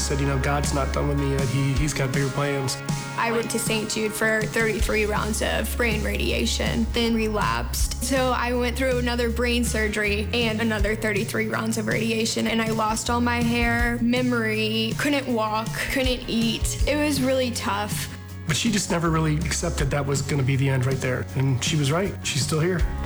said, God's not done with me yet. He's got bigger plans. I went to St. Jude for 33 rounds of brain radiation, then relapsed. So I went through another brain surgery and another 33 rounds of radiation, and I lost all my hair, memory, couldn't walk, couldn't eat. It was really tough. But she just never really accepted that was going to be the end right there. And she was right. She's still here.